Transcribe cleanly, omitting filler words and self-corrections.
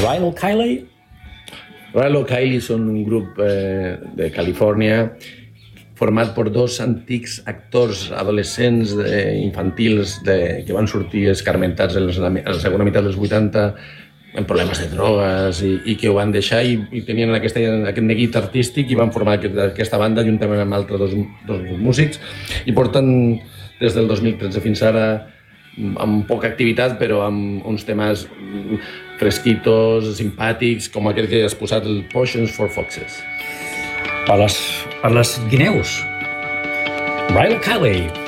Ryle Kiley? Ryle Kiley són un grup de Califòrnia format per dos antics actors adolescents infantils que van sortir escarmentats en la segona meitat dels 80 amb problemes de drogues i que ho van deixar i tenien aquest neguit artístic i van formar aquesta banda juntament amb altres dos músics i porten des del 2013 fins ara amb poca activitat però amb uns temes fresquitos, simpàtics, com aquell que has posat, el Potions for Foxes. Per les guineus. Ryle Kiley.